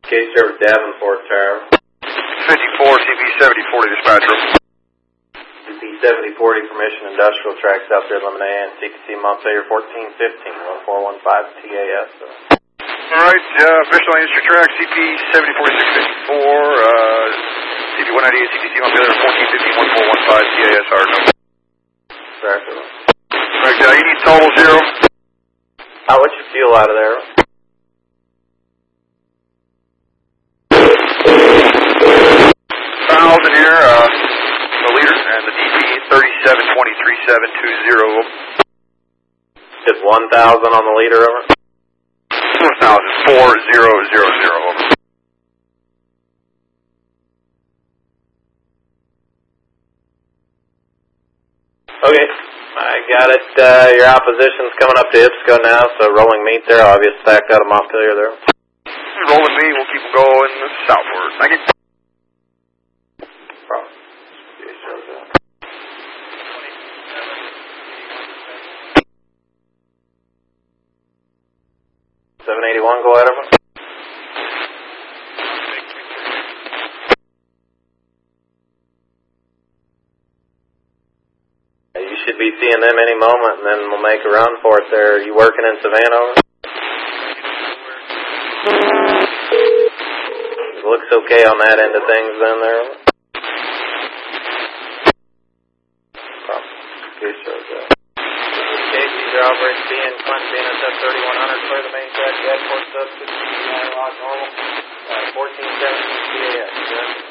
Case service Davenport Tower. 54 CP 7040 dispatcher. CP 7040 permission industrial tracks out there Lemonade and CPC Montpelier 1415 1415 TAS. Alright, official industry track CP 704654, CP 198 CPC Montpelier 1415 1415 TAS hard number. Alright, you need total 0. What's your fuel out of there? 1,000 here, the leader, and the DP 37233720. Just 1,000 on the leader, over. 4,4000, over. Okay, I got it. Your opposition's coming up to IPSCO now, so rolling meet there. I'll have you stacked out of Montpelier there. Rolling meet, we'll keep going southward. Thank you. 781, go ahead, over. You should be seeing them any moment, and then we'll make a run for it there. Are you working in Savannah, over? It looks okay on that end of things then there, over. Your operator being Clinton being at 3100, clear the main track, airport sub 69 log normal, 1417 CAS,